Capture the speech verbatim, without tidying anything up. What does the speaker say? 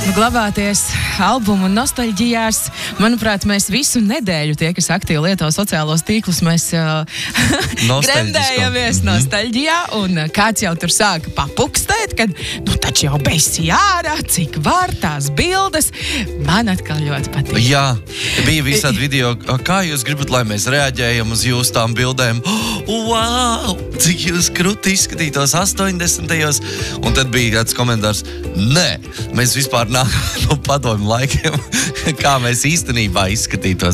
glabāties albumu nostalģijās. Manuprāt, mēs visu nedēļu tie, kas aktīvi lieto sociālos tīklus, mēs uh, gremdējamies mm-hmm. nostalģijā, un kāds jau tur sāka papukstēt, kad, nu, taču jau besi ārā, cik var tās bildes. Man atkal ļoti patīk. Jā, bija visādi video, kā jūs gribat, lai mēs reaģējam uz jūs tām bildēm. Oh, wow, cik jūs kruti izskatītos astoņdesmitajos. Un tad bija kāds komentārs, nē, mēs vispār nāk no padomju laikiem, kā mēs īstenībā izskatītos.